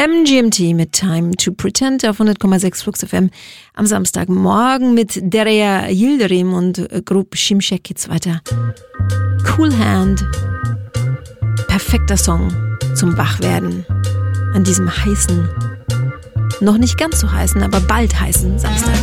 MGMT mit Time to Pretend auf 100,6 Flux FM am Samstagmorgen mit Derya Yildirim und Grup Şimşek geht's weiter. Cool Hand, perfekter Song zum Wachwerden an diesem heißen, noch nicht ganz so heißen, aber bald heißen Samstag.